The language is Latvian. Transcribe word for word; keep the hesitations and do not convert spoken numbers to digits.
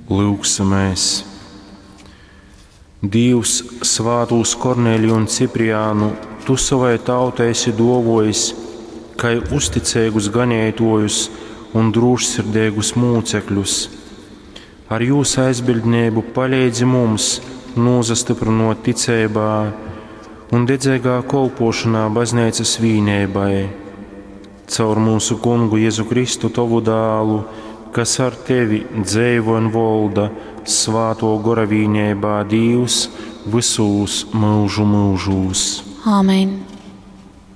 Lūksimies! Dievs, svātos Korneliju un Cipriānu, tu savai tautai esi dovojis, kai uzticēgus ganētojus un drošsirdēgus mūcekļus. Ar jūsu aizbildnību palīdzi mums, nozastiprinot ticībā un dedzēgā kolpošanā baznīcas vīneibai. Caur mūsu Kungu Jēzu Kristu, tavu dālu, kas ar tevi dzeivo un volda, svāto goravīnībā Dievs visos mūžu mūžos. Āmen!